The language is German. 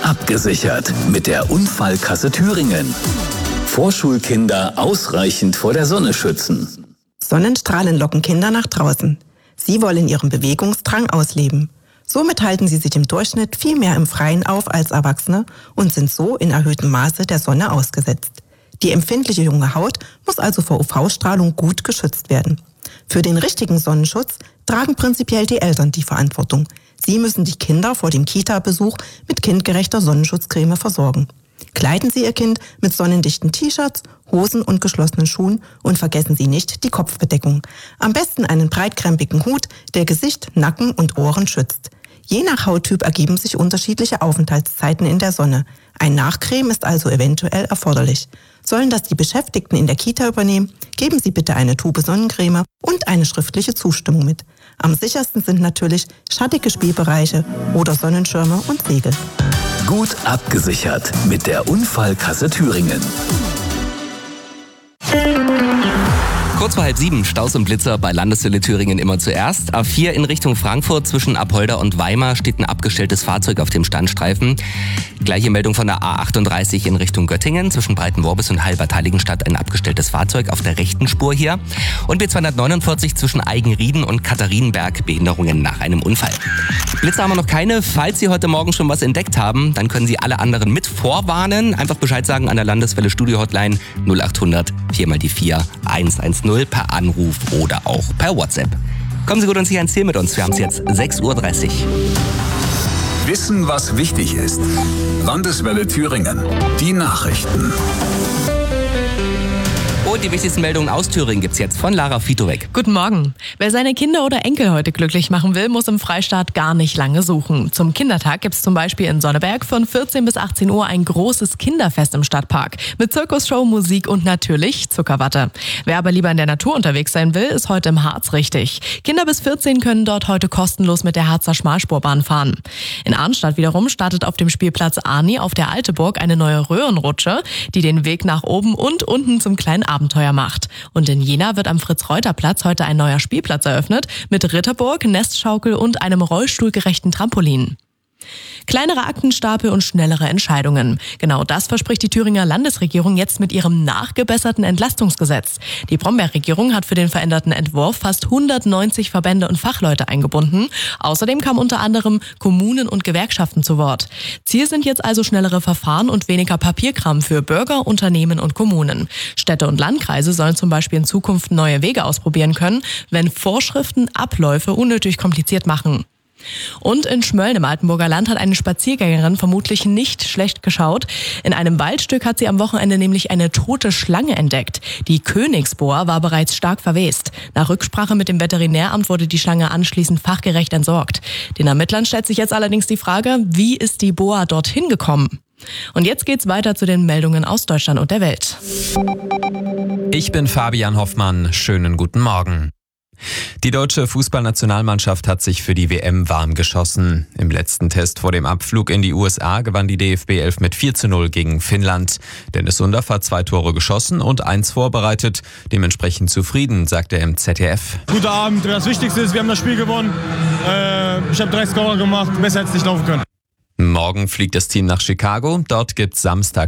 abgesichert mit der Unfallkasse Thüringen. Vorschulkinder ausreichend vor der Sonne schützen. Sonnenstrahlen locken Kinder nach draußen. Sie wollen ihren Bewegungsdrang ausleben. Somit halten sie sich im Durchschnitt viel mehr im Freien auf als Erwachsene und sind so in erhöhtem Maße der Sonne ausgesetzt. Die empfindliche junge Haut muss also vor UV-Strahlung gut geschützt werden. Für den richtigen Sonnenschutz tragen prinzipiell die Eltern die Verantwortung. Sie müssen die Kinder vor dem Kita-Besuch mit kindgerechter Sonnenschutzcreme versorgen. Kleiden Sie Ihr Kind mit sonnendichten T-Shirts, Hosen und geschlossenen Schuhen und vergessen Sie nicht die Kopfbedeckung. Am besten einen breitkrempigen Hut, der Gesicht, Nacken und Ohren schützt. Je nach Hauttyp ergeben sich unterschiedliche Aufenthaltszeiten in der Sonne. Ein Nachcreme ist also eventuell erforderlich. Sollen das die Beschäftigten in der Kita übernehmen, geben Sie bitte eine Tube Sonnencreme und eine schriftliche Zustimmung mit. Am sichersten sind natürlich schattige Spielbereiche oder Sonnenschirme und Segel. Gut abgesichert mit der Unfallkasse Thüringen. Kurz vor 6:30 Staus und Blitzer bei Landeshölle Thüringen immer zuerst. A4 in Richtung Frankfurt zwischen Apolda und Weimar steht ein abgestelltes Fahrzeug auf dem Standstreifen. Gleiche Meldung von der A38 in Richtung Göttingen zwischen Breitenworbis und Halbertheiligenstadt ein abgestelltes Fahrzeug auf der rechten Spur hier. Und B249 zwischen Eigenrieden und Katharinenberg Behinderungen nach einem Unfall. Blitzer haben wir noch keine. Falls Sie heute Morgen schon was entdeckt haben, dann können Sie alle anderen mit vorwarnen. Einfach Bescheid sagen an der Landeswelle Studio Hotline 0800 4x4 110 per Anruf oder auch per WhatsApp. Kommen Sie gut und sicher ins Ziel mit uns. Wir haben es jetzt 6:30 Uhr. Wissen, was wichtig ist. Landeswelle Thüringen. Die Nachrichten. Und die wichtigsten Meldungen aus Thüringen gibt's jetzt von Lara Fitowek. Guten Morgen. Wer seine Kinder oder Enkel heute glücklich machen will, muss im Freistaat gar nicht lange suchen. Zum Kindertag gibt's zum Beispiel in Sonneberg von 14 bis 18 Uhr ein großes Kinderfest im Stadtpark. Mit Zirkusshow, Musik und natürlich Zuckerwatte. Wer aber lieber in der Natur unterwegs sein will, ist heute im Harz richtig. Kinder bis 14 können dort heute kostenlos mit der Harzer Schmalspurbahn fahren. In Arnstadt wiederum startet auf dem Spielplatz Arni auf der Alteburg eine neue Röhrenrutsche, die den Weg nach oben und unten zum kleinen Abenteuer macht. Und in Jena wird am Fritz-Reuter-Platz heute ein neuer Spielplatz eröffnet mit Ritterburg, Nestschaukel und einem rollstuhlgerechten Trampolin. Kleinere Aktenstapel und schnellere Entscheidungen. Genau das verspricht die Thüringer Landesregierung jetzt mit ihrem nachgebesserten Entlastungsgesetz. Die Brombeer-Regierung hat für den veränderten Entwurf fast 190 Verbände und Fachleute eingebunden. Außerdem kamen unter anderem Kommunen und Gewerkschaften zu Wort. Ziel sind jetzt also schnellere Verfahren und weniger Papierkram für Bürger, Unternehmen und Kommunen. Städte und Landkreise sollen zum Beispiel in Zukunft neue Wege ausprobieren können, wenn Vorschriften Abläufe unnötig kompliziert machen. Und in Schmölln im Altenburger Land hat eine Spaziergängerin vermutlich nicht schlecht geschaut. In einem Waldstück hat sie am Wochenende nämlich eine tote Schlange entdeckt. Die Königsboa war bereits stark verwest. Nach Rücksprache mit dem Veterinäramt wurde die Schlange anschließend fachgerecht entsorgt. Den Ermittlern stellt sich jetzt allerdings die Frage, wie ist die Boa dorthin gekommen? Und jetzt geht's weiter zu den Meldungen aus Deutschland und der Welt. Ich bin Fabian Hoffmann. Schönen guten Morgen. Die deutsche Fußballnationalmannschaft hat sich für die WM warm geschossen. Im letzten Test vor dem Abflug in die USA gewann die DFB 11 mit 4:0 gegen Finnland. Dennis Sundorf hat 2 Tore geschossen und 1 vorbereitet. Dementsprechend zufrieden, sagt er im ZDF. Guter Abend, das Wichtigste ist, wir haben das Spiel gewonnen. Ich habe 3 Scorer gemacht, besser hätte es nicht laufen können. Morgen fliegt das Team nach Chicago. Dort gibt's Samstag